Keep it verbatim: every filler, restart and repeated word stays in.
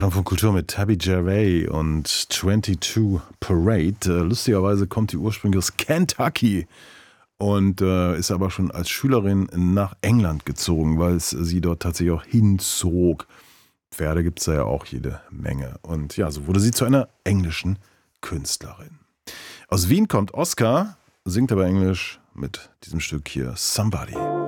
Von Kultur mit Tabby Gervais und zweiundzwanzig Parade. Äh, lustigerweise kommt die ursprünglich aus Kentucky und äh, ist aber schon als Schülerin nach England gezogen, weil es sie dort tatsächlich auch hinzog. Pferde gibt es da ja auch jede Menge. Und ja, so wurde sie zu einer englischen Künstlerin. Aus Wien kommt Oscar, singt aber Englisch mit diesem Stück hier, Somebody.